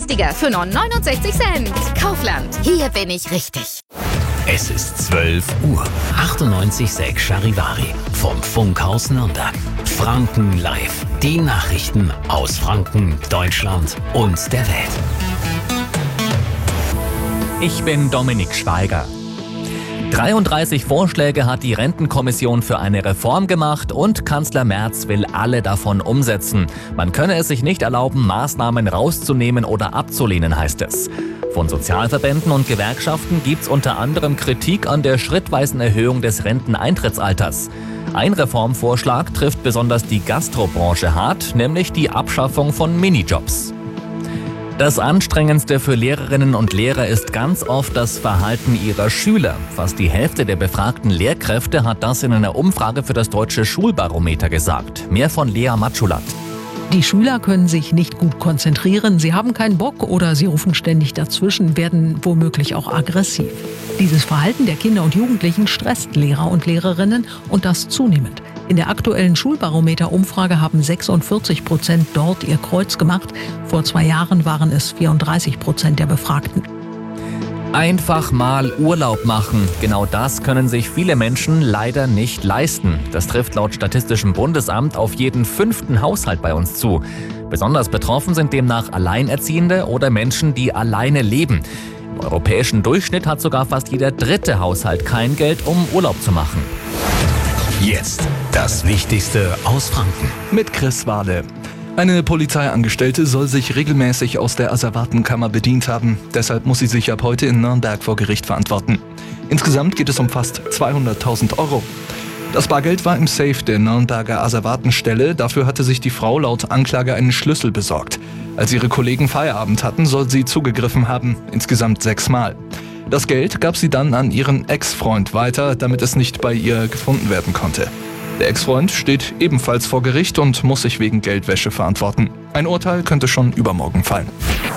günstiger für nur 69 Cent. Kaufland, hier bin ich richtig. Es ist 12 Uhr. 98,6 Charivari vom Funkhaus Nürnberg. Franken live. Die Nachrichten aus Franken, Deutschland und der Welt. Ich bin Dominik Schweiger. 33 Vorschläge hat die Rentenkommission für eine Reform gemacht und Kanzler Merz will alle davon umsetzen. Man könne es sich nicht erlauben, Maßnahmen rauszunehmen oder abzulehnen, heißt es. Von Sozialverbänden und Gewerkschaften gibt's unter anderem Kritik an der schrittweisen Erhöhung des Renteneintrittsalters. Ein Reformvorschlag trifft besonders die Gastrobranche hart, nämlich die Abschaffung von Minijobs. Das Anstrengendste für Lehrerinnen und Lehrer ist ganz oft das Verhalten ihrer Schüler. Fast die Hälfte der befragten Lehrkräfte hat das in einer Umfrage für das Deutsche Schulbarometer gesagt. Mehr von Lea Matschulat. Die Schüler können sich nicht gut konzentrieren, sie haben keinen Bock oder sie rufen ständig dazwischen, werden womöglich auch aggressiv. Dieses Verhalten der Kinder und Jugendlichen stresst Lehrer und Lehrerinnen und das zunehmend. In der aktuellen Schulbarometer-Umfrage haben 46% dort ihr Kreuz gemacht. Vor 2 Jahren waren es 34% der Befragten. Einfach mal Urlaub machen. Genau das können sich viele Menschen leider nicht leisten. Das trifft laut Statistischem Bundesamt auf jeden 5. Haushalt bei uns zu. Besonders betroffen sind demnach Alleinerziehende oder Menschen, die alleine leben. Im europäischen Durchschnitt hat sogar fast jeder 3. Haushalt kein Geld, um Urlaub zu machen. Jetzt das Wichtigste aus Franken. Mit Chris Wahle. Eine Polizeiangestellte soll sich regelmäßig aus der Asservatenkammer bedient haben. Deshalb muss sie sich ab heute in Nürnberg vor Gericht verantworten. Insgesamt geht es um fast 200.000 Euro. Das Bargeld war im Safe der Nürnberger Asservatenstelle. Dafür hatte sich die Frau laut Anklage einen Schlüssel besorgt. Als ihre Kollegen Feierabend hatten, soll sie zugegriffen haben. Insgesamt 6 Mal. Das Geld gab sie dann an ihren Ex-Freund weiter, damit es nicht bei ihr gefunden werden konnte. Der Ex-Freund steht ebenfalls vor Gericht und muss sich wegen Geldwäsche verantworten. Ein Urteil könnte schon übermorgen fallen.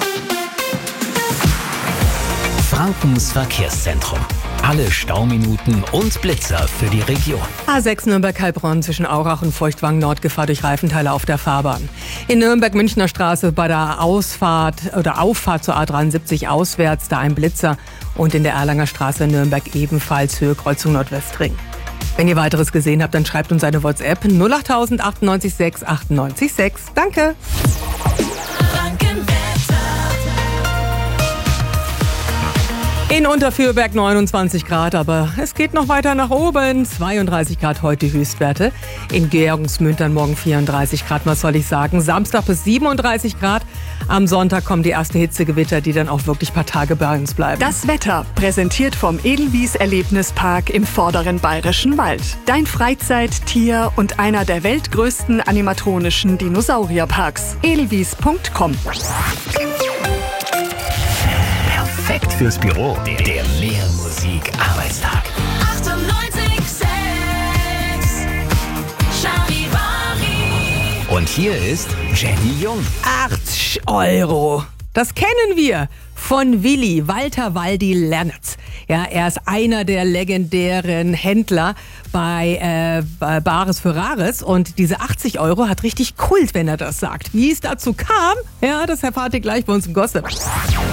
Frankens Verkehrszentrum. Alle Stauminuten und Blitzer für die Region. A6 Nürnberg-Heilbronn zwischen Aurach und Feuchtwangen-Nordgefahr durch Reifenteile auf der Fahrbahn. In Nürnberg-Münchner Straße bei der Auffahrt zur A73 auswärts, da ein Blitzer. Und in der Erlanger Straße in Nürnberg ebenfalls Höhe Kreuzung Nordwestring. Wenn ihr weiteres gesehen habt, dann schreibt uns eine WhatsApp 08000 98 6 98 6. Danke! In Unterfürberg 29 Grad, aber es geht noch weiter nach oben. 32 Grad heute die Höchstwerte. In Georgensmündern morgen 34 Grad, was soll ich sagen. Samstag bis 37 Grad. Am Sonntag kommen die ersten Hitzegewitter, die dann auch wirklich ein paar Tage bei uns bleiben. Das Wetter, präsentiert vom Edelwies Erlebnispark im vorderen Bayerischen Wald. Dein Freizeit-, Tier- und einer der weltgrößten animatronischen Dinosaurierparks. Edelwies.com. Perfekt fürs Büro. Der Mehrmusik-Arbeitstag. 98,6 Charivari. Und hier ist Jenny Jung. 80 Euro. Das kennen wir von Willi, Walter Waldi Lernertz. Ja, er ist einer der legendären Händler bei Bares für Rares und diese 80 Euro hat richtig Kult, wenn er das sagt. Wie es dazu kam, ja, das erfahrt ihr gleich bei uns im Gossip.